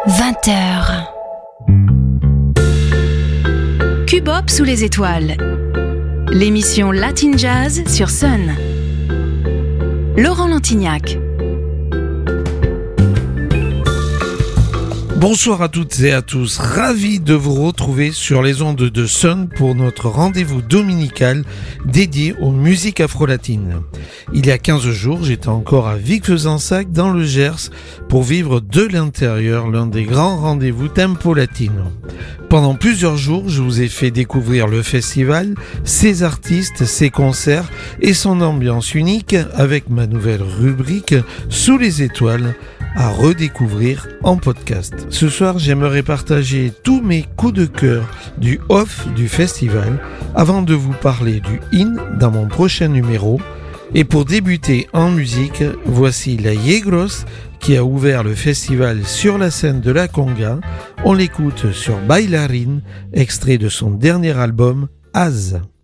20h. Cubop sous les étoiles. L'émission Latin Jazz sur Sun. Laurent Lantignac. Bonsoir à toutes et à tous, ravi de vous retrouver sur les ondes de Sun pour notre rendez-vous dominical dédié aux musiques afro-latines. Il y a 15 jours, j'étais encore à Vic-Fezensac dans le Gers pour vivre de l'intérieur l'un des grands rendez-vous Tempo Latino. Pendant plusieurs jours, je vous ai fait découvrir le festival, ses artistes, ses concerts et son ambiance unique avec ma nouvelle rubrique Sous les étoiles à redécouvrir en podcast. Ce soir, j'aimerais partager tous mes coups de cœur du off du festival avant de vous parler du in dans mon prochain numéro. Et pour débuter en musique, voici La Yegros qui a ouvert le festival sur la scène de la Conga. On l'écoute sur Bailarin, extrait de son dernier album Az.